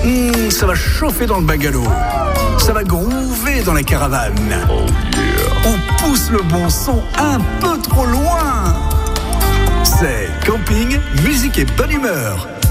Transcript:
Ça va chauffer dans le bungalow. Ça va groover dans la caravane. On pousse le bon son un peu trop loin. C'est camping, musique et bonne humeur.